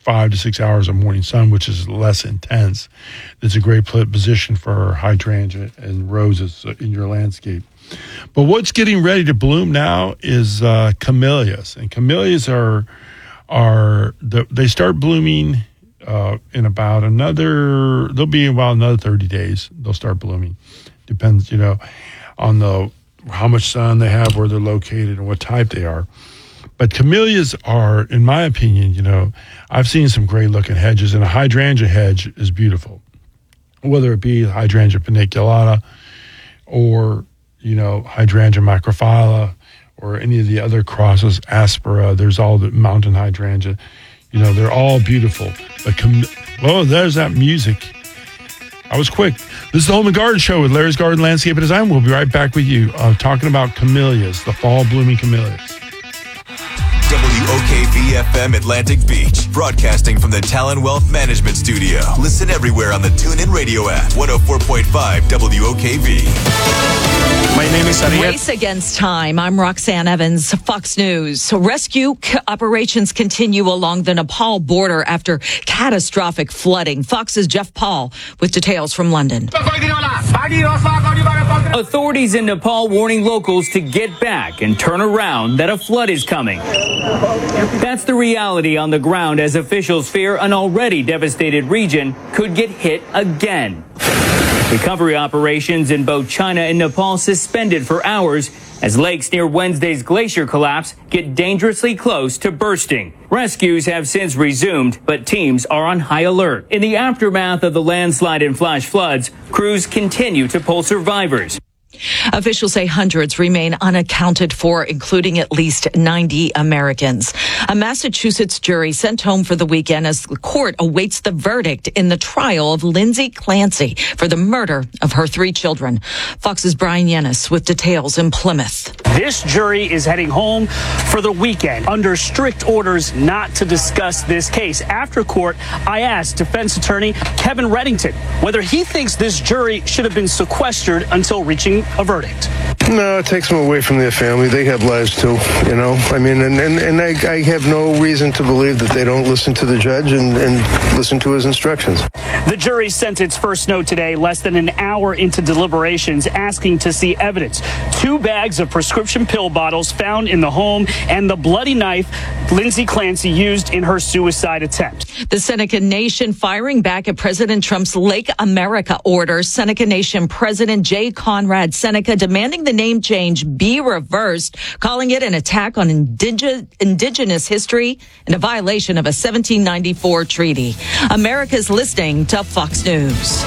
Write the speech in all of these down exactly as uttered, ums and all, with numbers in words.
five to six hours of morning sun, which is less intense. It's a great position for hydrangea and roses in your landscape. But what's getting ready to bloom now is uh, camellias, and camellias are are the, they start blooming uh, in about another. They'll be about another thirty days. They'll start blooming. Depends, you know, on the how much sun they have, where they're located, and what type they are. But camellias are, in my opinion, you know, I've seen some great looking hedges, and a hydrangea hedge is beautiful, whether it be hydrangea paniculata or, you know, hydrangea macrophylla or any of the other crosses, aspera. There's all the mountain hydrangea. You know, they're all beautiful. But, cam- oh, there's that music. I was quick. This is the Home and Garden Show with Larry's Garden Landscape and Design. We'll be right back with you uh, talking about camellias, the fall blooming camellias. W O K V F M Atlantic Beach, broadcasting from the Talon Wealth Management Studio. Listen everywhere on the TuneIn Radio app. one oh four point five W O K V. My name is Ariel. Race Against Time. I'm Roxanne Evans, Fox News. So rescue c- operations continue along the Nepal border after catastrophic flooding. Fox's Jeff Paul with details from London. Authorities in Nepal warning locals to get back and turn around, that a flood is coming. That's the reality on the ground as officials fear an already devastated region could get hit again. Recovery operations in both China and Nepal suspended for hours as lakes near Wednesday's glacier collapse get dangerously close to bursting. Rescues have since resumed, but teams are on high alert. In the aftermath of the landslide and flash floods, crews continue to pull survivors. Officials say hundreds remain unaccounted for, including at least ninety Americans. A Massachusetts jury sent home for the weekend as the court awaits the verdict in the trial of Lindsay Clancy for the murder of her three children. Fox's Brian Yennis with details in Plymouth. This jury is heading home for the weekend under strict orders not to discuss this case. After court, I asked defense attorney Kevin Reddington whether he thinks this jury should have been sequestered until reaching a verdict. No, it takes them away from their family. They have lives too, you know. I mean, and, and, and I, I have no reason to believe that they don't listen to the judge and, and listen to his instructions. The jury sent its first note today, less than an hour into deliberations, asking to see evidence. Two bags of prescription pill bottles found in the home and the bloody knife Lindsay Clancy used in her suicide attempt. The Seneca Nation firing back at President Trump's Lake America order. Seneca Nation President Jay Conrad Seneca demanding the name change be reversed, calling it an attack on indige- indigenous history and a violation of a seventeen ninety-four treaty. America's listening to Fox News.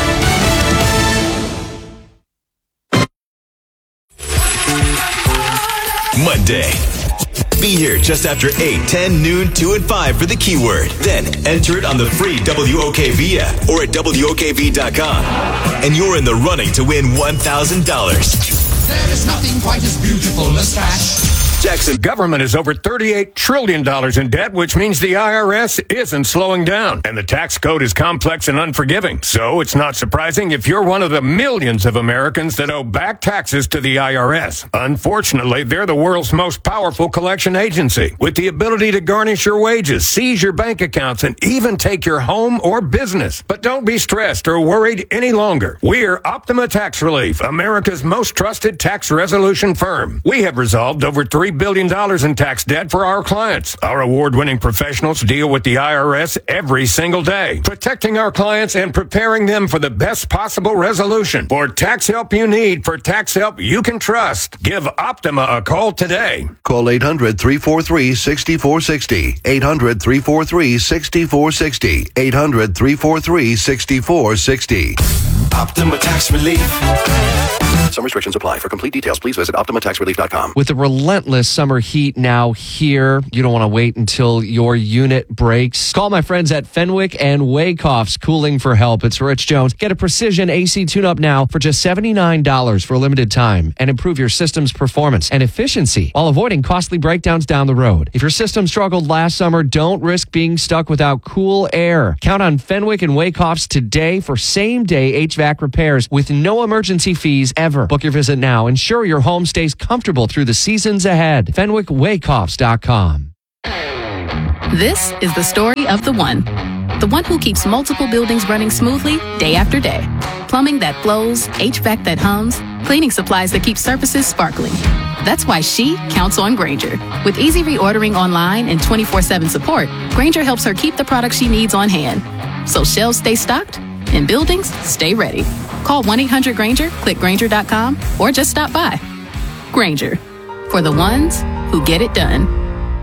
Monday. Be here just after eight, ten, noon, two, and five for the keyword. Then enter it on the free W O K V app or at W O K V dot com. And you're in the running to win one thousand dollars. There is nothing quite as beautiful as cash. Jackson. Government is over thirty-eight trillion dollars in debt, which means the I R S isn't slowing down. And the tax code is complex and unforgiving. So it's not surprising if you're one of the millions of Americans that owe back taxes to the I R S. Unfortunately, they're the world's most powerful collection agency, with the ability to garnish your wages, seize your bank accounts, and even take your home or business. But don't be stressed or worried any longer. We're Optima Tax Relief, America's most trusted tax resolution firm. We have resolved over three billion dollars in tax debt for our clients. Our award-winning professionals deal with the I R S every single day, protecting our clients and preparing them for the best possible resolution. For tax help you need, for tax help you can trust, give Optima a call today. Call eight hundred, three four three, six four six zero, eight hundred, three four three, six four six zero, eight hundred, three four three, six four six zero. Optima Tax Relief. Some restrictions apply. For complete details, please visit Optima Tax Relief dot com. With the relentless summer heat now here, you don't want to wait until your unit breaks. Call my friends at Fenwick and Waykoff's Cooling for help. It's Rich Jones. Get a precision A C tune-up now for just seventy-nine dollars for a limited time and improve your system's performance and efficiency while avoiding costly breakdowns down the road. If your system struggled last summer, don't risk being stuck without cool air. Count on Fenwick and Waykoff's today for same-day H V A C repairs with no emergency fees ever. Book your visit now. Ensure your home stays comfortable through the seasons ahead. Fenwick Waykoffs dot com. This is the story of the one. The one who keeps multiple buildings running smoothly day after day. Plumbing that flows, H V A C that hums, cleaning supplies that keep surfaces sparkling. That's why she counts on Grainger. With easy reordering online and twenty-four seven support, Grainger helps her keep the products she needs on hand. So shelves stay stocked and buildings stay ready. Call one eight hundred Grainger, click Grainger dot com, or just stop by. Grainger, for the ones who get it done.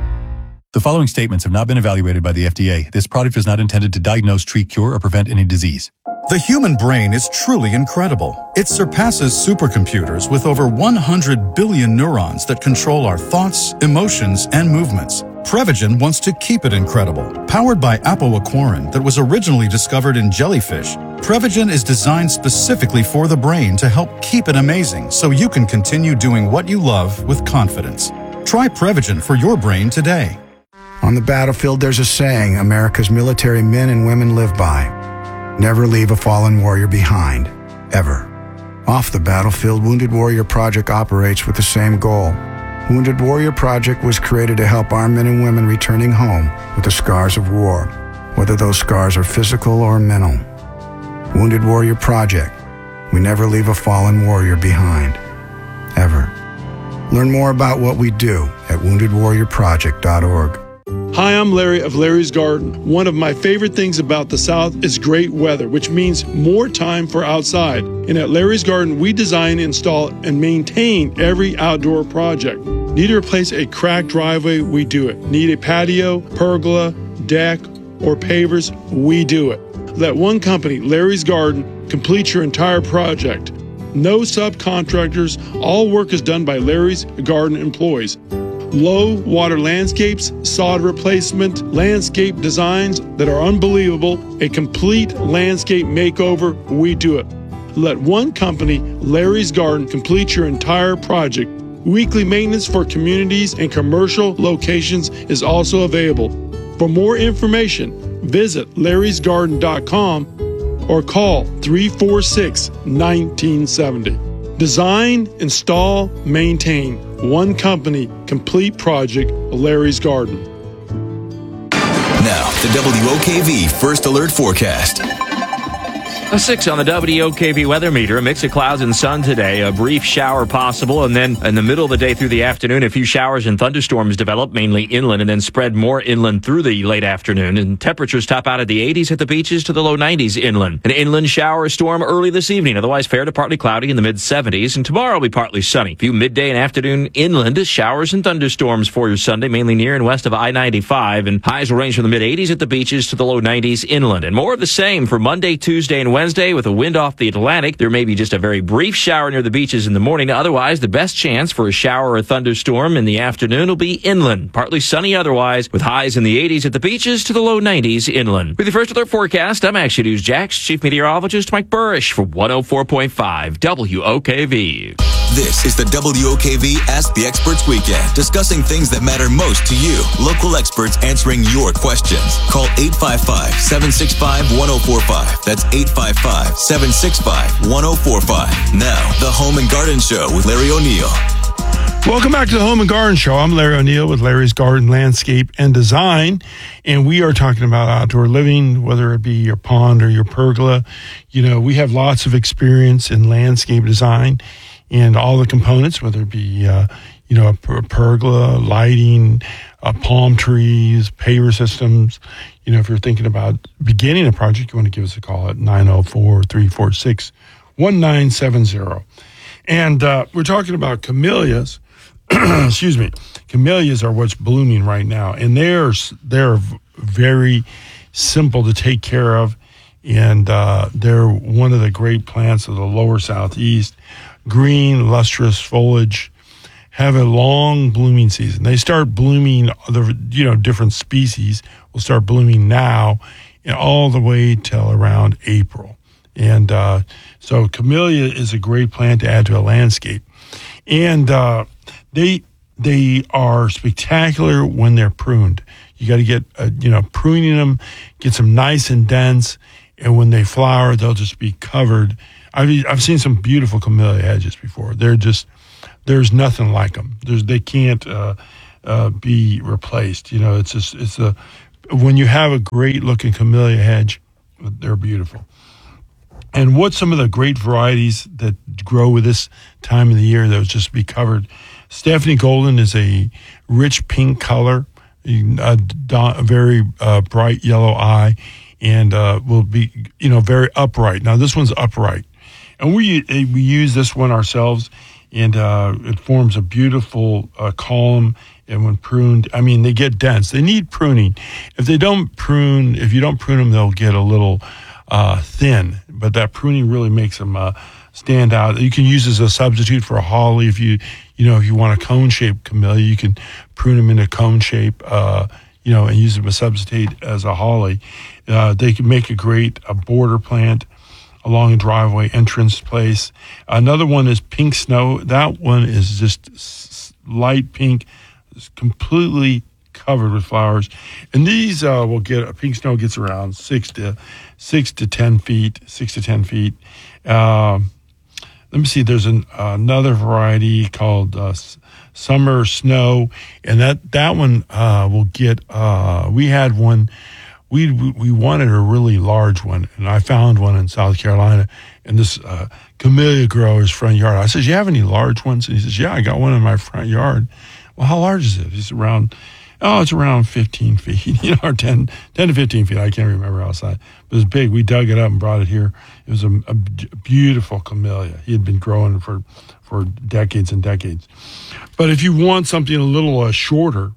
The following statements have not been evaluated by the F D A. This product is not intended to diagnose, treat, cure, or prevent any disease. The human brain is truly incredible. It surpasses supercomputers with over one hundred billion neurons that control our thoughts, emotions, and movements. Prevagen wants to keep it incredible. Powered by apoaquarin that was originally discovered in jellyfish, Prevagen is designed specifically for the brain to help keep it amazing so you can continue doing what you love with confidence. Try Prevagen for your brain today. On the battlefield, there's a saying America's military men and women live by. Never leave a fallen warrior behind, ever. Off the battlefield, Wounded Warrior Project operates with the same goal. Wounded Warrior Project was created to help our men and women returning home with the scars of war, whether those scars are physical or mental. Wounded Warrior Project. We never leave a fallen warrior behind, ever. Learn more about what we do at wounded warrior project dot org. Hi, I'm Larry of Larry's Garden. One of my favorite things about the South is great weather, which means more time for outside. And at Larry's Garden, we design, install, and maintain every outdoor project. Need to replace a cracked driveway? We do it. Need a patio, pergola, deck, or pavers? We do it. Let one company, Larry's Garden, complete your entire project. No subcontractors. All work is done by Larry's Garden employees. Low water landscapes, sod replacement, landscape designs that are unbelievable, a complete landscape makeover, we do it. Let one company, Larry's Garden, complete your entire project. Weekly maintenance for communities and commercial locations is also available. For more information, visit larrys garden dot com or call three four six, one nine seven zero. Design, install, maintain. One company, complete project, Larry's Garden. Now, the W O K V First Alert Forecast. A six on the W O K V weather meter. A mix of clouds and sun today. A brief shower possible. And then in the middle of the day through the afternoon, a few showers and thunderstorms develop, mainly inland, and then spread more inland through the late afternoon. And temperatures top out at the eighties at the beaches to the low nineties inland. An inland shower storm early this evening. Otherwise fair to partly cloudy in the mid seventies. And tomorrow will be partly sunny. A few midday and afternoon inland showers and thunderstorms for your Sunday, mainly near and west of I ninety-five. And highs will range from the mid eighties at the beaches to the low nineties inland. And more of the same for Monday, Tuesday, and Wednesday. Wednesday with a wind off the Atlantic. There may be just a very brief shower near the beaches in the morning. Otherwise, the best chance for a shower or thunderstorm in the afternoon will be inland. Partly sunny otherwise, with highs in the eighties at the beaches to the low nineties inland. With the First Alert Forecast, I'm Action News Jax Chief Meteorologist Mike Burrish for one oh four point five W O K V. This is the W O K V Ask the Experts Weekend, discussing things that matter most to you. Local experts answering your questions. Call eight five five, seven six five, one oh four five. That's eight five five, seven six five, one oh four five. Now, the Home and Garden Show with Larry O'Neill. Welcome back to the Home and Garden Show. I'm Larry O'Neill with Larry's Garden Landscape and Design, and we are talking about outdoor living, whether it be your pond or your pergola. You know, we have lots of experience in landscape design and all the components, whether it be, uh, you know, a, per- a pergola, lighting, uh, palm trees, paver systems. You know, if you're thinking about beginning a project, you want to give us a call at nine oh four, three four six, one nine seven zero. And uh, we're talking about camellias. Excuse me. Camellias are what's blooming right now, and they're they're very simple to take care of, and uh, they're one of the great plants of the lower southeast. Green, lustrous foliage, have a long blooming season. They start blooming, the you know different species will start blooming now, and all the way till around April. And uh, so camellia is a great plant to add to a landscape, and uh, they they are spectacular when they're pruned. You got to get uh, you know pruning them, get them nice and dense, and when they flower, they'll just be covered. I've I've seen some beautiful camellia hedges before. They're just there's nothing like them. There's they can't uh, uh, be replaced. You know, it's just, it's a, when you have a great looking camellia hedge, they're beautiful. And what's some of the great varieties that grow with this time of the year that would just be covered? Stephanie Golden is a rich pink color, a, a very uh, bright yellow eye, and uh, will be, you know, very upright. Now, this one's upright. And we we use this one ourselves, and uh, it forms a beautiful uh, column. And when pruned, I mean, they get dense. They need pruning. If they don't prune, if you don't prune them, they'll get a little uh, thin. But that pruning really makes them uh, stand out. You can use as a substitute for a holly. If you, you know, if you want a cone-shaped camellia, you can prune them into cone shape, uh, you know, and use them as a substitute as a holly. Uh, they can make a great a border plant along a driveway entrance place. Another one is pink snow. That one is just s- light pink. It's completely covered with flowers, and these uh, will get a pink snow gets around six to six to ten feet, six to ten feet. Um, let me see. There's an, uh, another variety called uh, summer snow, and that that one uh, will get. Uh, we had one. We we wanted a really large one, and I found one in South Carolina in this uh, camellia grower's front yard. I said, "You have any large ones?" And he says, "Yeah, I got one in my front yard." Well, how large is it? It's around, oh, it's around fifteen feet, you know, or ten, ten to fifteen feet. I can't remember outside. But it was big. We dug it up and brought it here. It was a, a beautiful camellia. He had been growing for, for decades and decades. But if you want something a little uh, shorter,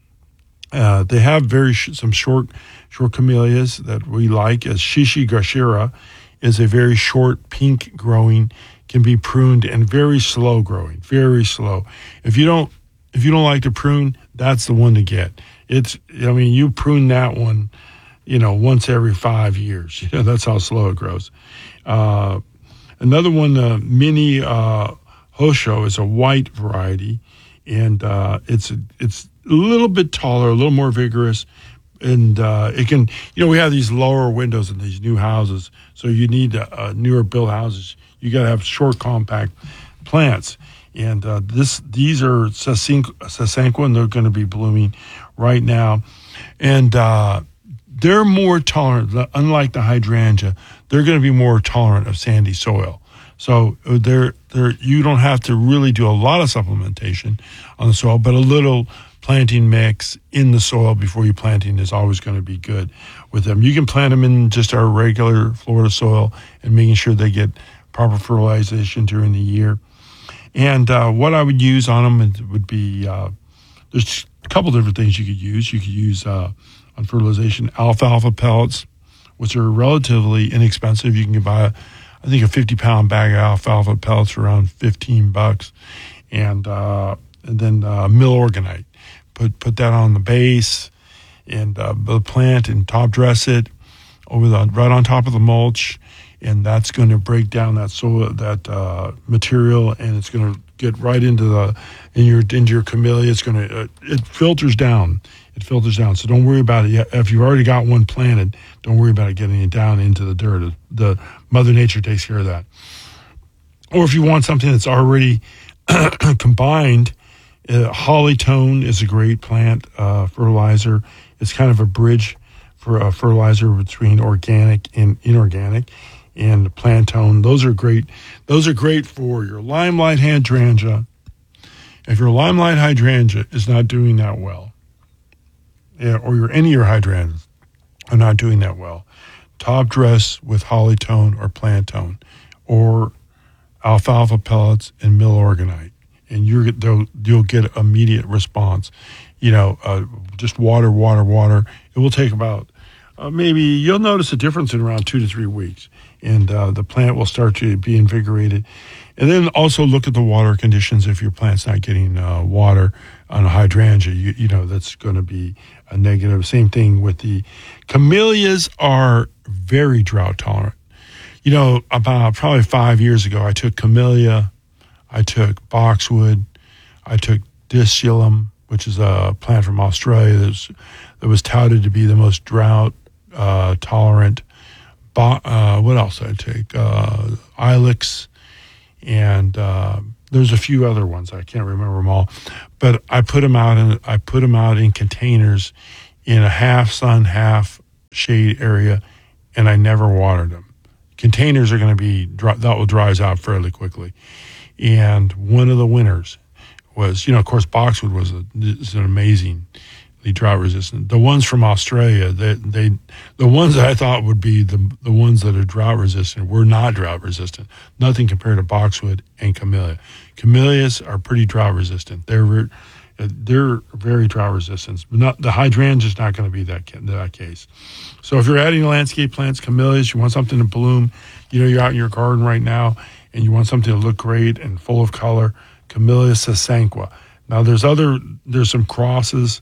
uh, they have very sh- some short short camellias that we like. As Shishi Gashira is a very short pink growing, can be pruned, and very slow growing, very slow. If you don't If you don't like to prune, that's the one to get. It's, I mean, you prune that one, you know, once every five years. You know, that's how slow it grows. Uh, another one, the uh, mini uh, Hosho, is a white variety, and uh, it's it's a little bit taller, a little more vigorous, and uh, it can, you know, we have these lower windows in these new houses, so you need uh, uh, newer built houses. You got to have short, compact plants. And uh, this, these are Sasanqua, and they're going to be blooming right now. And uh, they're more tolerant, unlike the hydrangea, they're going to be more tolerant of sandy soil. So they're, they're, you don't have to really do a lot of supplementation on the soil, but a little planting mix in the soil before you planting is always going to be good with them. You can plant them in just our regular Florida soil and making sure they get proper fertilization during the year. And uh, what I would use on them would be, uh, there's a couple different things you could use. You could use uh, on fertilization alfalfa pellets, which are relatively inexpensive. You can buy, I think, a fifty pound bag of alfalfa pellets for around fifteen bucks, and uh, and then uh, Milorganite. Put put that on the base, and uh, the plant and top dress it over the right on top of the mulch. And that's going to break down that soil, that uh, material, and it's going to get right into the in your into your camellia. It's going to uh, it filters down. It filters down. So don't worry about it. If you've already got one planted, don't worry about it getting it down into the dirt. The Mother Nature takes care of that. Or if you want something that's already combined, uh, Hollytone is a great plant uh, fertilizer. It's kind of a bridge for a fertilizer between organic and inorganic. And Plantone, those are great. Those are great for your limelight hydrangea. If your limelight hydrangea is not doing that well, yeah, or your any of your hydrangeas are not doing that well, top dress with Hollytone or Plantone, or alfalfa pellets and Milorganite, and you're you'll get immediate response. You know, uh, just water, water, water. It will take about uh, maybe you'll notice a difference in around two to three weeks. And uh, the plant will start to be invigorated. And then also look at the water conditions. If your plant's not getting uh, water on a hydrangea, you, you know, that's going to be a negative. Same thing with the camellias are very drought tolerant. You know, about probably five years ago, I took camellia, I took boxwood, I took disculum, which is a plant from Australia that was, that was touted to be the most drought uh, tolerant. Uh, what else did I take? Uh, Ilex, and uh, there's a few other ones. I can't remember them all, but I put them out in I put them out in containers in a half sun, half shade area, and I never watered them. Containers are going to be dry, that will dries out fairly quickly. And one of the winners was, you know, of course, boxwood was a, is an amazingly drought resistant. The ones from Australia, they, they the ones that I thought would be the the ones that are drought resistant were not drought resistant. Nothing compared to boxwood and camellia. Camellias are pretty drought resistant. They're they're very drought resistant. But not the hydrangea is not going to be that that case. So if you're adding landscape plants, camellias, you want something to bloom. You know, you're out in your garden right now, and you want something to look great and full of color. Camellia sasanqua. Now there's other there's some crosses.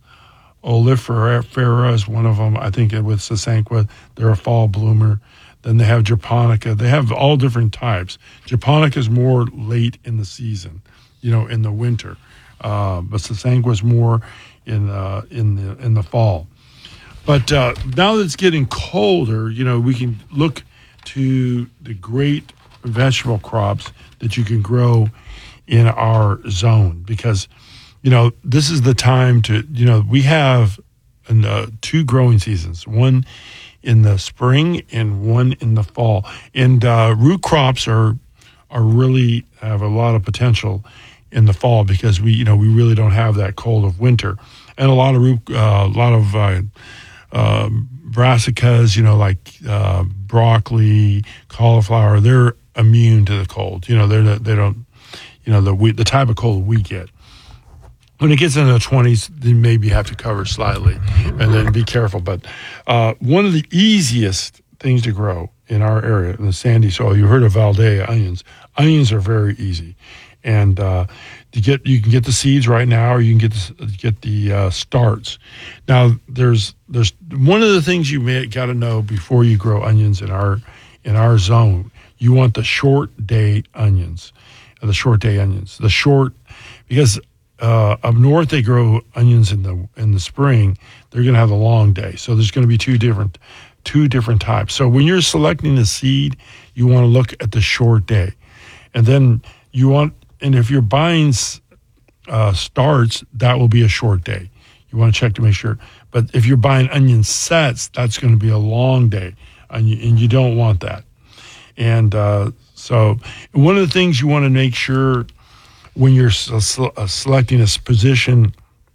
Oleifera is one of them. I think with sasanqua, they're a fall bloomer. Then they have japonica. They have all different types. Japonica is more late in the season, you know, in the winter. Uh, but sasanqua is more in uh, in the in the fall. But uh, now that it's getting colder, you know, we can look to the great vegetable crops that you can grow in our zone, because, you know, this is the time to, you know, we have an, uh, two growing seasons, one in the spring and one in the fall. And uh, root crops are are really have a lot of potential in the fall, because we, you know, we really don't have that cold of winter. And a lot of root, uh, a lot of uh, uh, brassicas, you know, like uh, broccoli, cauliflower, they're immune to the cold. You know, they're they don't, you know, the we, the type of cold we get. When it gets into the twenties, then maybe you have to cover slightly, and then be careful. But uh, one of the easiest things to grow in our area, in the sandy soil, you heard of Valdea onions. Onions are very easy, and uh, to get you can get the seeds right now, or you can get the, get the uh, starts. Now, there's there's one of the things you may got to know before you grow onions in our in our zone. You want the short day onions, the short day onions, the short because. Uh, up north, they grow onions in the in the spring. They're going to have a long day, so there's going to be two different two different types. So when you're selecting the seed, you want to look at the short day, and then you want. And if you're buying uh, starts, that will be a short day. You want to check to make sure. But if you're buying onion sets, that's going to be a long day, and you, and you don't want that. And uh, so one of the things you want to make sure. When you're uh, selecting a position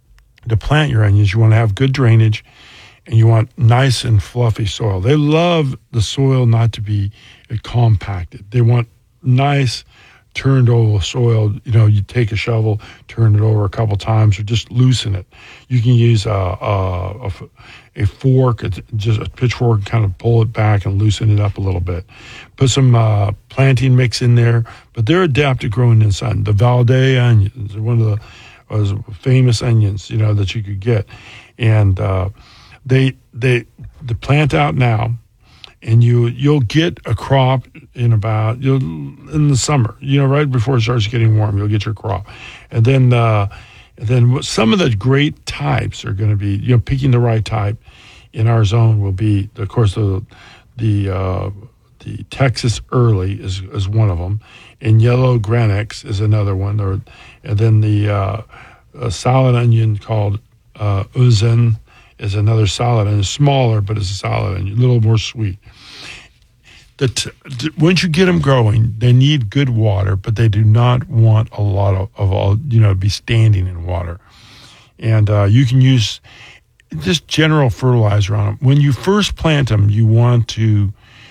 to plant your onions, you want to have good drainage, and you want nice and fluffy soil. They love the soil not to be compacted. They want nice, turned over soil. You know, you take a shovel, turn it over a couple times, or just loosen it. You can use a, a, a, a fork, just a pitchfork, and kind of pull it back and loosen it up a little bit. Put some uh, planting mix in there, but they're adapted growing in sun. The Valdea onions are one of the uh, famous onions, you know, that you could get, and uh, they they they plant out now, and you you'll get a crop in about you'll in the summer, you know, right before it starts getting warm, you'll get your crop, and then uh, and then some of the great types are going to be, you know, picking the right type in our zone will be, of course, the the uh, The Texas Early is, is one of them, and Yellow Granex is another one. Or, and then the uh, a solid onion called uh, Uzen is another solid onion. Smaller, but it's a solid onion, a little more sweet. The t- t- once you get them growing, they need good water, but they do not want a lot of, of all, you know, be standing in water. And uh, you can use just general fertilizer on them. When you first plant them, you want to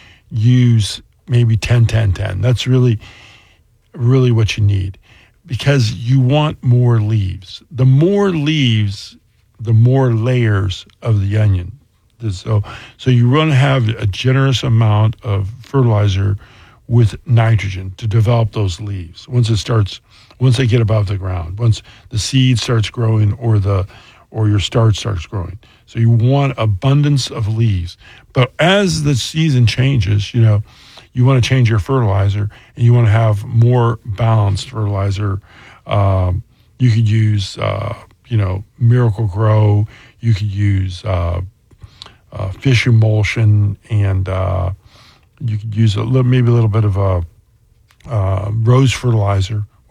use maybe ten ten ten. That's really, really what you need, because you want more leaves. The more leaves, the more layers of the onion. So, so you want to have a generous amount of fertilizer with nitrogen to develop those leaves. Once it starts, once they get above the ground, once the seed starts growing or the or your starch starts growing. So you want abundance of leaves. But as the season changes, you know, you want to change your fertilizer, and you want to have more balanced fertilizer. Um, you could use, uh, you know, Miracle Grow. You could use uh, uh, fish emulsion, and uh, you could use a little, maybe a little bit of a uh, rose fertilizer,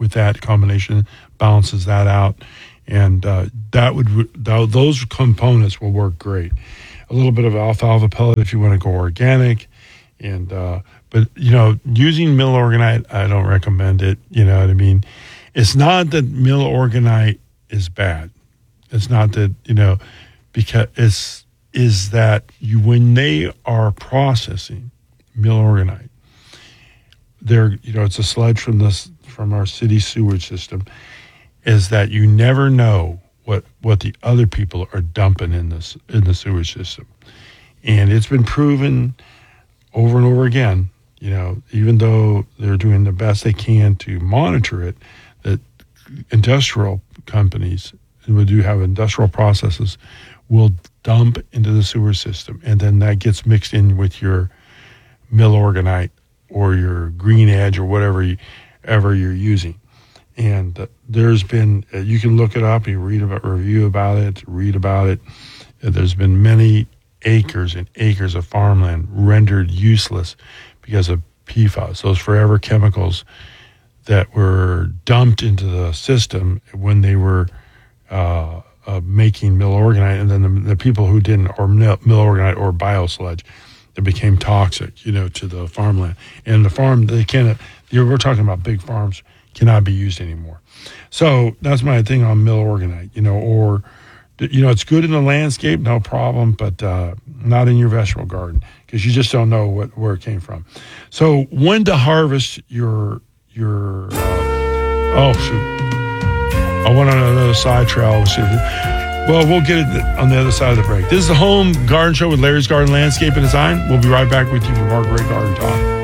with that combination balances that out, and uh, that would th- those components will work great. A little bit of alfalfa pellet if you want to go organic, and uh, but you know using Milorganite, I don't recommend it. You know what I mean? It's not that Milorganite is bad. It's not that you know because it's is that you when they are processing Milorganite, they're you know it's a sludge from this from our city sewage system. Is that you never know what what the other people are dumping in this in the sewage system, and it's been proven over and over again. You know, even though they're doing the best they can to monitor it, that industrial companies who do have industrial processes will dump into the sewer system, and then that gets mixed in with your Milorganite or your Green Edge or whatever you, ever you're using. And uh, there's been, uh, you can look it up, you read about, review about it, read about it. Uh, there's been many acres and acres of farmland rendered useless because of P FAS, those forever chemicals that were dumped into the system when they were uh, uh, making Milorganite, and then the, the people who didn't, or Milorganite or biosludge, that became toxic, you know, to the farmland. And the farm, they can't, we're talking about big farms, cannot be used anymore. So that's my thing on Milorganite, you know, or, you know, it's good in the landscape, no problem, but uh, not in your vegetable garden because you just don't know what where it came from. So when to harvest your, your uh, oh, shoot. I went on another side trail. Well, we'll get it on the other side of the break. This is the Home Garden Show with Larry's Garden Landscape and Design. We'll be right back with you for more great garden talk.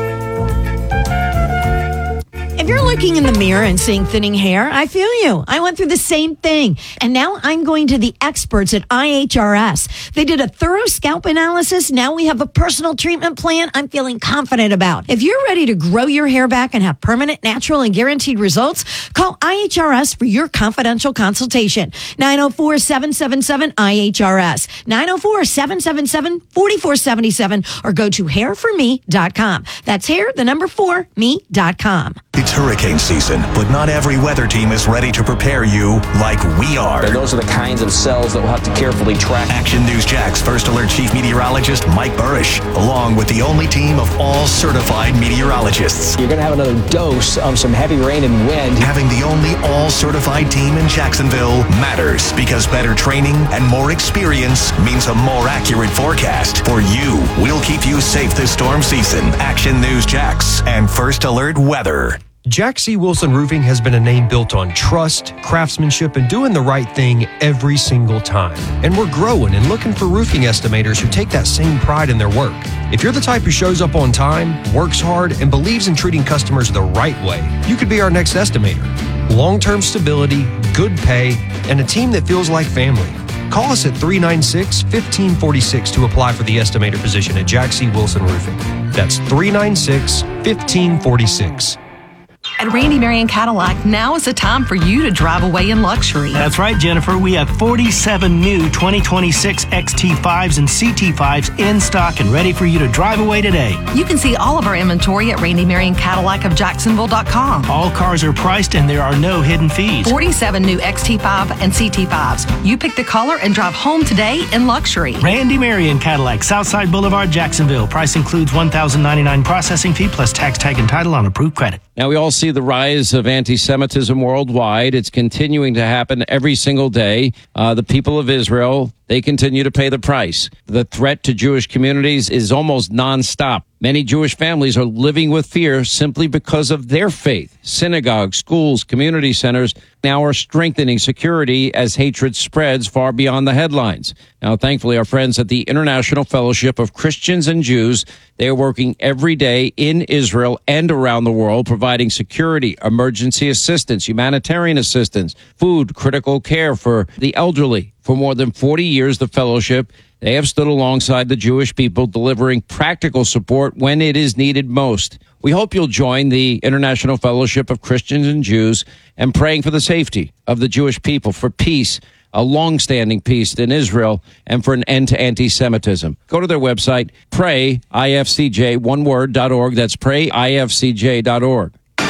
If you're looking in the mirror and seeing thinning hair, I feel you. I went through the same thing. And now I'm going to the experts at I H R S. They did a thorough scalp analysis. Now we have a personal treatment plan I'm feeling confident about. If you're ready to grow your hair back and have permanent, natural, and guaranteed results, call I H R S for your confidential consultation. nine oh four, seven seven seven, I H R S. nine oh four, seven seven seven, four four seven seven or go to hair for me dot com. That's hair, the number four, me dot com. It's hurricane season, but not every weather team is ready to prepare you like we are. And those are the kinds of cells that we'll have to carefully track. Action News Jack's First Alert Chief Meteorologist Mike Burrish, along with the only team of all certified meteorologists. You're going to have another dose of some heavy rain and wind. Having the only all certified team in Jacksonville matters because better training and more experience means a more accurate forecast. For you, we'll keep you safe this storm season. Action News Jax and First Alert Weather. Jack C. Wilson Roofing has been a name built on trust, craftsmanship, and doing the right thing every single time. And we're growing and looking for roofing estimators who take that same pride in their work. If you're the type who shows up on time, works hard, and believes in treating customers the right way, you could be our next estimator. Long-term stability, good pay, and a team that feels like family. Call us at three nine six, one five four six to apply for the estimator position at Jack C. Wilson Roofing. That's three nine six, one five four six. At Randy Marion Cadillac, now is the time for you to drive away in luxury. That's right, Jennifer. We have forty-seven new twenty twenty-six X T fives and C T fives in stock and ready for you to drive away today. You can see all of our inventory at Randy Marion Cadillac of Jacksonville dot com. All cars are priced and there are no hidden fees. forty-seven new X T five and C T fives. You pick the color and drive home today in luxury. Randy Marion Cadillac, Southside Boulevard, Jacksonville. Price includes one thousand ninety-nine dollars processing fee plus tax, tag, and title on approved credit. Now, we all see the rise of anti-Semitism worldwide. It's continuing to happen every single day. Uh, the people of Israel, they continue to pay the price. The threat to Jewish communities is almost nonstop. Many Jewish families are living with fear simply because of their faith. Synagogues, schools, community centers now are strengthening security as hatred spreads far beyond the headlines. Now, thankfully, our friends at the International Fellowship of Christians and Jews, they are working every day in Israel and around the world, providing security, emergency assistance, humanitarian assistance, food, critical care for the elderly. For more than forty years, the fellowship, they have stood alongside the Jewish people, delivering practical support when it is needed most. We hope you'll join the International Fellowship of Christians and Jews and praying for the safety of the Jewish people, for peace, a long-standing peace in Israel, and for an end to anti-Semitism. Go to their website, pray I F C J, one word, dot org. That's pray I F C J dot org.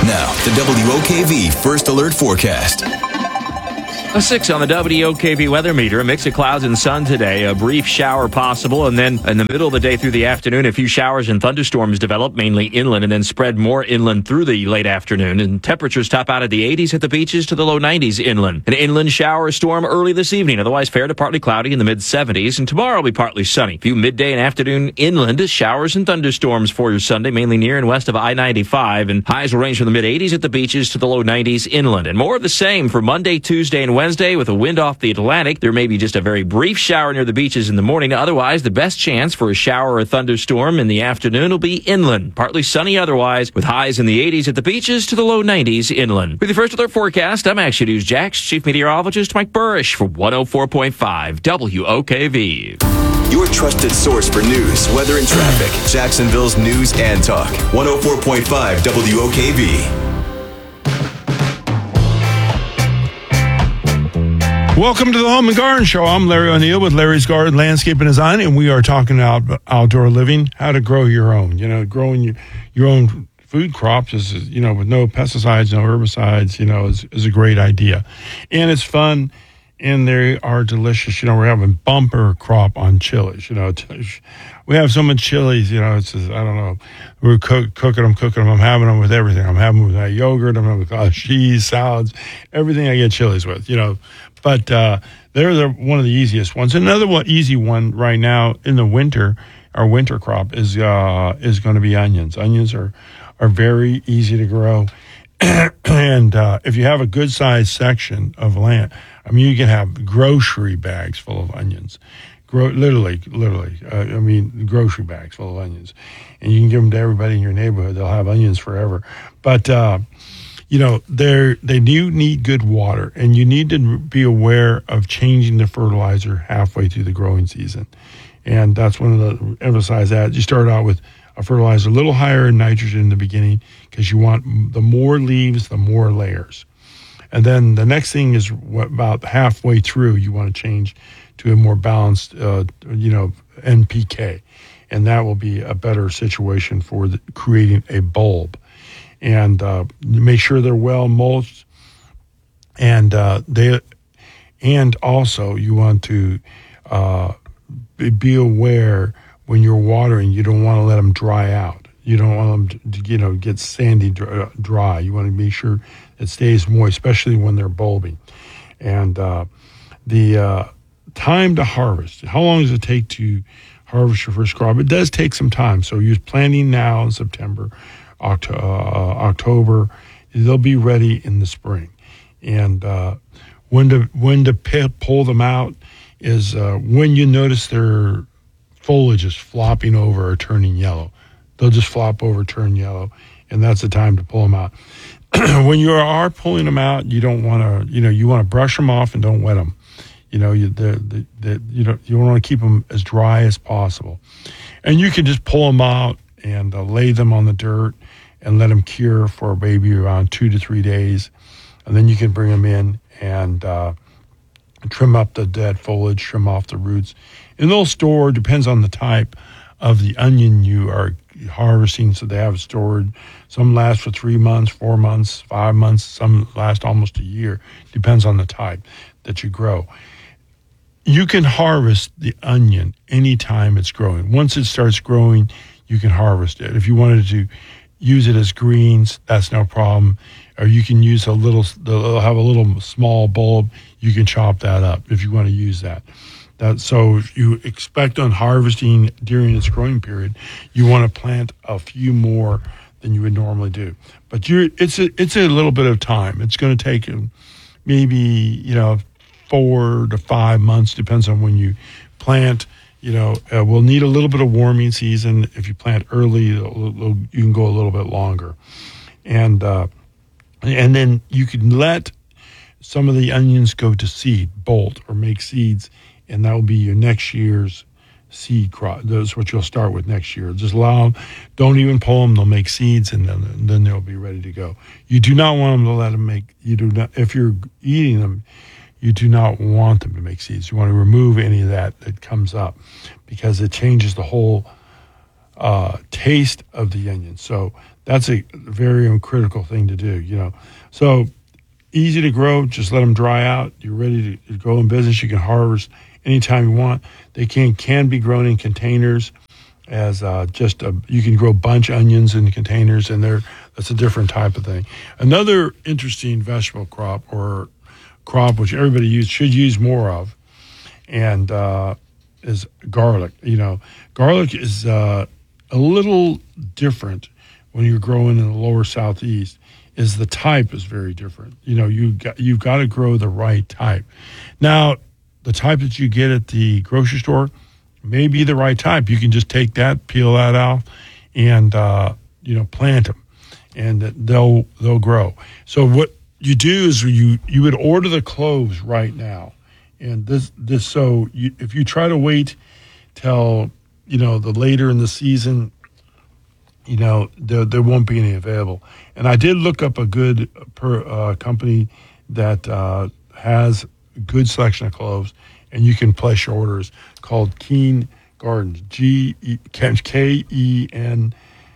Now, the W O K V First Alert Forecast. A six on the W O K V weather meter. A mix of clouds and sun today. A brief shower possible. And then in the middle of the day through the afternoon, a few showers and thunderstorms develop, mainly inland, and then spread more inland through the late afternoon. And temperatures top out at the eighties at the beaches to the low nineties inland. An inland shower storm early this evening. Otherwise fair to partly cloudy in the mid seventies. And tomorrow will be partly sunny. A few midday and afternoon inland showers and thunderstorms for your Sunday, mainly near and west of I ninety-five. And highs will range from the mid eighties at the beaches to the low nineties inland. And more of the same for Monday, Tuesday, and Wednesday with a wind off the Atlantic. There may be just a very brief shower near the beaches in the morning. Otherwise, the best chance for a shower or thunderstorm in the afternoon will be inland. Partly sunny otherwise, with highs in the eighties at the beaches to the low nineties inland. With the First Alert Forecast, I'm Action News Jax Chief Meteorologist Mike Burrish for one oh four point five W O K V. Your trusted source for news, weather, and traffic. Jacksonville's News and Talk. one oh four point five W O K V. Welcome to the Home and Garden Show. I'm Larry O'Neill with Larry's Garden Landscape and Design, and we are talking about outdoor living, how to grow your own. You know, growing your, your own food crops is, you know, with no pesticides, no herbicides, you know, is, is a great idea. And it's fun, and they are delicious. You know, we're having bumper crop on chilies. You know, we have so much chilies, you know, it's just, I don't know. We're cook, cooking them, cooking them. I'm having them with everything. I'm having them with uh, yogurt. I'm having them with uh, cheese, salads, everything I get chilies with, you know. But uh, they're the, one of the easiest ones. Another one, easy one right now in the winter, our winter crop is uh, is going to be onions. Onions are, are very easy to grow. And uh, if you have a good sized section of land, I mean, you can have grocery bags full of onions. Gro- literally, literally. Uh, I mean, grocery bags full of onions. And you can give them to everybody in your neighborhood. They'll have onions forever. But... Uh, You know, they they do need good water, and you need to be aware of changing the fertilizer halfway through the growing season. And that's one of the emphasize that. You start out with a fertilizer a little higher in nitrogen in the beginning because you want the more leaves, the more layers. And then the next thing is what, about halfway through, you want to change to a more balanced, uh, you know, N P K. And that will be a better situation for the, creating a bulb. And uh, make sure they're well mulched, and uh, they, and also you want to uh, be, be aware when you're watering. You don't want to let them dry out. You don't want them to, you know, get sandy dry. You want to make sure it stays moist, especially when they're bulbing. And uh, the uh, time to harvest. How long does it take to harvest your first crop? It does take some time. So you're planting now in September. October, uh, October, they'll be ready in the spring. And uh, when to when to p- pull them out is uh, when you notice their foliage is flopping over or turning yellow. They'll just flop over, turn yellow, and that's the time to pull them out. When you are pulling them out, you don't want to, you know, you want to brush them off and don't wet them. You know, you the the you know you want to keep them as dry as possible, and you can just pull them out and uh, lay them on the dirt and let them cure for maybe around two to three days. And then you can bring them in and uh, trim up the dead foliage, trim off the roots. And they'll store, depends on the type of the onion you are harvesting, so they have stored. Some last for three months, four months, five months. Some last almost a year. Depends on the type that you grow. You can harvest the onion anytime it's growing. Once it starts growing, you can harvest it. If you wanted to use it as greens, that's no problem. Or you can use a little, they'll have a little small bulb. You can chop that up if you want to use that. That so if you expect on harvesting during its growing period, you want to plant a few more than you would normally do. But you're, it's a, it's a little bit of time. It's going to take maybe, you know, four to five months, depends on when you plant. You know, uh, we'll need a little bit of warming season. If you plant early, it'll, it'll, you can go a little bit longer. And uh, and then you can let some of the onions go to seed, bolt, or make seeds, and that will be your next year's seed crop. That's what you'll start with next year. Just allow them. Don't even pull them. They'll make seeds, and then, and then they'll be ready to go. You do not want them to let them make, you do not, if you're eating them, you do not want them to make seeds. You want to remove any of that that comes up because it changes the whole uh, taste of the onion. So that's a very critical thing to do, you know. So easy to grow, just let them dry out. You're ready to go in business. You can harvest anytime you want. They can can be grown in containers as uh, just a, you can grow bunch onions in containers, and they're that's a different type of thing. Another interesting vegetable crop or crop which everybody use, should use more of, and uh, is garlic. You know, garlic is uh, a little different when you're growing in the lower southeast. Is the type is very different. You know, you got you've got to grow the right type. Now, the type that you get at the grocery store may be the right type. You can just take that, peel that out, and uh, you know, plant them, and they'll they'll grow. So what you do is you you would order the cloves right now, and this this so you, if you try to wait till you know the later in the season, you know there there won't be any available. And I did look up a good per, uh, company that uh, has a good selection of cloves, and you can place your orders, called Keen Gardens, G E K E N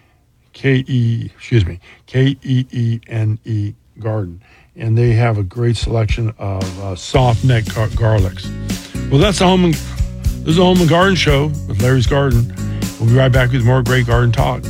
K E excuse me K E E N E Garden, and they have a great selection of uh, soft neck gar- garlics. Well, that's the home. And, this is a Home and Garden Show with Larry's Garden. We'll be right back with more great garden talk.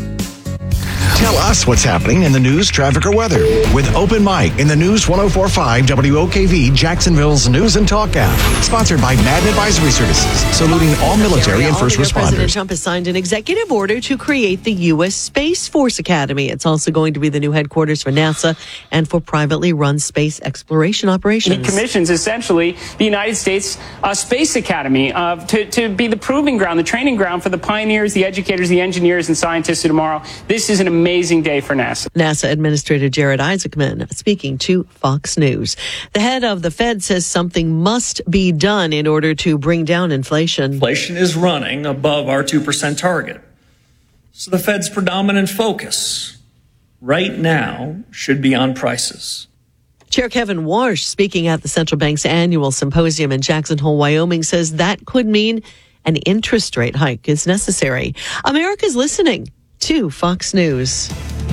Tell us what's happening in the news, traffic, or weather with Open Mic in the News one oh four point five W O K V, Jacksonville's News and Talk app. Sponsored by Madden Advisory Services, saluting all military and first President responders. Trump has signed an executive order to create the U S Space Force Academy. It's also going to be the new headquarters for NASA and for privately run space exploration operations. He commissions essentially the United States uh, Space Academy uh, to, to be the proving ground, the training ground for the pioneers, the educators, the engineers, and scientists of tomorrow. This is an amazing Amazing day for NASA. NASA Administrator Jared Isaacman speaking to Fox News. The head of the Fed says something must be done in order to bring down inflation. Inflation is running above our two percent target. So the Fed's predominant focus right now should be on prices. Chair Kevin Warsh, speaking at the central bank's annual symposium in Jackson Hole, Wyoming, says that could mean an interest rate hike is necessary. America's listening to Fox News.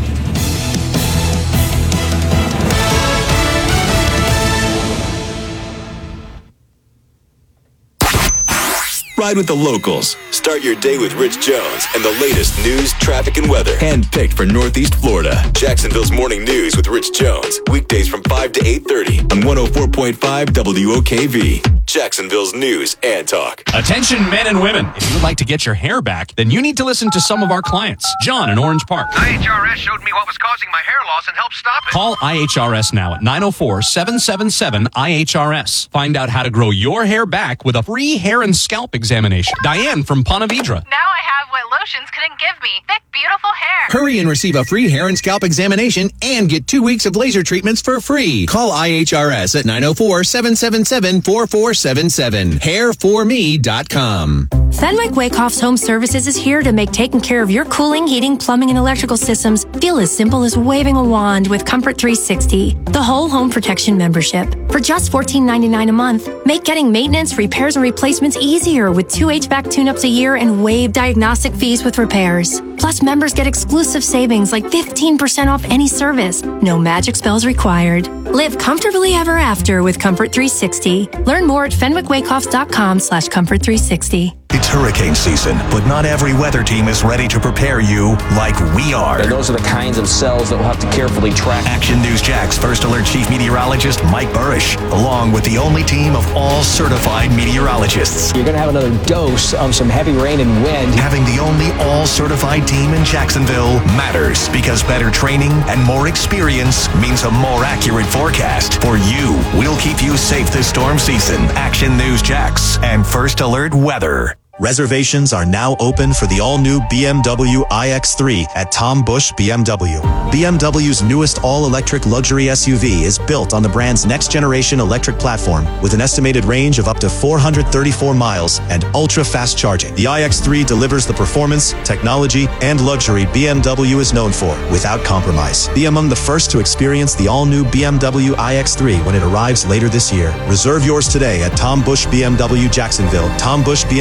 Ride with the locals. Start your day with Rich Jones and the latest news, traffic, and weather. Handpicked for Northeast Florida. Jacksonville's Morning News with Rich Jones. Weekdays from five to eight thirty on one oh four point five W O K V. Jacksonville's News and Talk. Attention men and women. If you would like to get your hair back, then you need to listen to some of our clients. John in Orange Park. I H R S showed me what was causing my hair loss and helped stop it. Call I H R S now at nine oh four, seven seven seven, I H R S. Find out how to grow your hair back with a free hair and scalp examination. Diane from Ponte Vedra. Now I have what lotions couldn't give me. Thick, beautiful hair. Hurry and receive a free hair and scalp examination and get two weeks of laser treatments for free. Call I H R S at nine oh four, seven seven seven, four four seven seven. hair for me dot com. Fenwick Wakehoff's Home Services is here to make taking care of your cooling, heating, plumbing, and electrical systems feel as simple as waving a wand with Comfort three sixty, the whole home protection membership. For just fourteen ninety-nine a month, make getting maintenance, repairs, and replacements easier with two H V A C tune-ups a year and waive diagnostic fees with repairs. Plus, members get exclusive savings like fifteen percent off any service. No magic spells required. Live comfortably ever after with Comfort three sixty. Learn more at fenwick wakehoff dot com slash comfort three sixty. It's hurricane season, but not every weather team is ready to prepare you like we are. And those are the kinds of cells that we'll have to carefully track. Action News Jack's First Alert Chief Meteorologist Mike Burrish, along with the only team of all certified meteorologists. You're going to have another dose of some heavy rain and wind. Having the only all certified team in Jacksonville matters because better training and more experience means a more accurate forecast. For you, we'll keep you safe this storm season. Action News Jax and First Alert Weather. Reservations are now open for the all-new B M W i X three at Tom Busch B M W. B M W's newest all-electric luxury S U V is built on the brand's next-generation electric platform with an estimated range of up to four hundred thirty-four miles and ultra-fast charging. The i X three delivers the performance, technology, and luxury B M W is known for without compromise. Be among the first to experience the all-new B M W i X three when it arrives later this year. Reserve yours today at Tom Busch B M W Jacksonville, Tom Busch B M W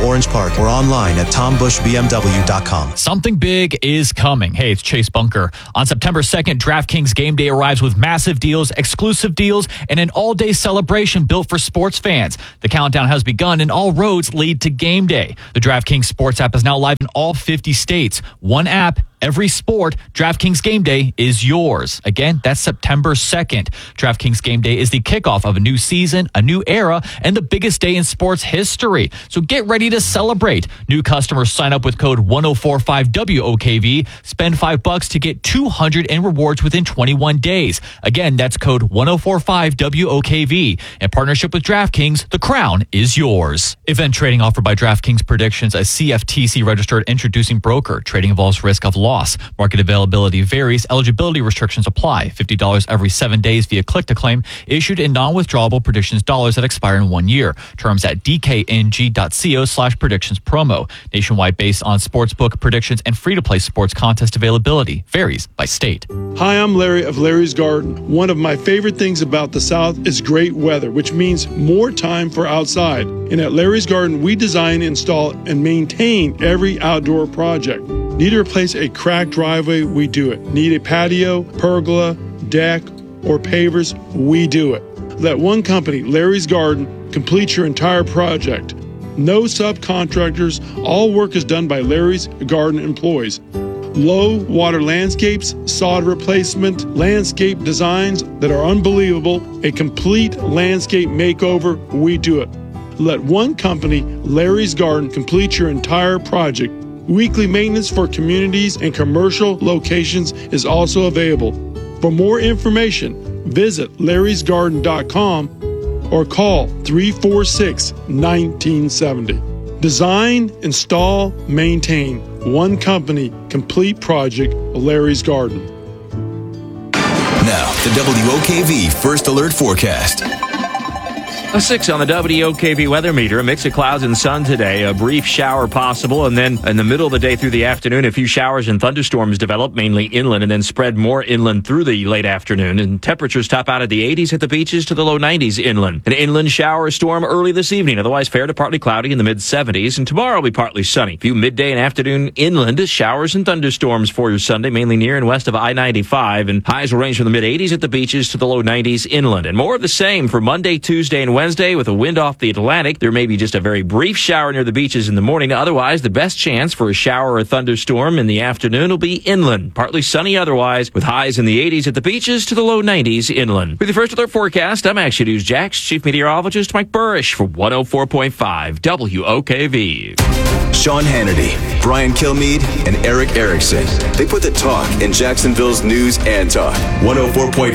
Orange Park or online at tom bush b m w dot com. Something big is coming. Hey, it's Chase Bunker. On September second, DraftKings Game Day arrives with massive deals, exclusive deals, and an all-day celebration built for sports fans. The countdown has begun, and all roads lead to Game Day. The DraftKings Sports app is now live in all fifty states. One app, every sport. DraftKings Game Day is yours. Again, that's September second. DraftKings Game Day is the kickoff of a new season, a new era, and the biggest day in sports history. So get ready to celebrate. New customers sign up with code one oh four five W O K V. Spend five bucks to get two hundred in rewards within twenty-one days. Again, that's code one oh four five W O K V. In partnership with DraftKings, the crown is yours. Event trading offered by DraftKings Predictions, a C F T C registered introducing broker. Trading involves risk of loss. Market availability varies. Eligibility restrictions apply. fifty dollars every seven days via click to claim. Issued in non-withdrawable predictions dollars that expire in one year. Terms at d k n g dot co slash predictions promo. Nationwide based on sportsbook predictions and free-to-play sports contest availability. Varies by state. Hi, I'm Larry of Larry's Garden. One of my favorite things about the South is great weather, which means more time for outside. And at Larry's Garden, we design, install, and maintain every outdoor project. Need to replace a cracked driveway? We do it. Need a patio, pergola, deck, or pavers? We do it. Let one company, Larry's Garden, complete your entire project. No subcontractors. All work is done by Larry's Garden employees. Low water landscapes, sod replacement, landscape designs that are unbelievable, a complete landscape makeover, we do it. Let one company, Larry's Garden, complete your entire project. Weekly maintenance for communities and commercial locations is also available. For more information, visit larrys garden dot com or call three four six, one nine seven zero. Design, install, maintain. One company, complete project, Larry's Garden. Now, the W O K V First Alert Forecast. A six on the W O K V weather meter. A mix of clouds and sun today. A brief shower possible, and then in the middle of the day through the afternoon, a few showers and thunderstorms develop, mainly inland, and then spread more inland through the late afternoon. And temperatures top out at the eighties at the beaches to the low nineties inland. An inland shower storm early this evening. Otherwise fair to partly cloudy in the mid seventies. And tomorrow will be partly sunny. A few midday and afternoon inland showers and thunderstorms for your Sunday, mainly near and west of I ninety-five. And highs will range from the mid eighties at the beaches to the low nineties inland. And more of the same for Monday, Tuesday, and Wednesday with a wind off the Atlantic. There may be just a very brief shower near the beaches in the morning. Otherwise, the best chance for a shower or thunderstorm in the afternoon will be inland. Partly sunny otherwise, with highs in the eighties at the beaches to the low nineties inland. With the First Alert Forecast, I'm Action News Jax Chief Meteorologist Mike Burrish for one oh four point five W O K V. Sean Hannity, Brian Kilmeade, and Eric Erickson. They put the talk in Jacksonville's news and talk. one oh four point five